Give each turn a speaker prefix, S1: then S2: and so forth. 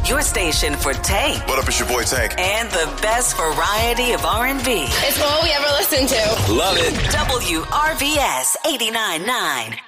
S1: Your station for Tank.
S2: What up, it's your boy Tank.
S1: And the best variety of R&B.
S3: It's all we ever listen to.
S4: Love it.
S1: WRVS 89.9.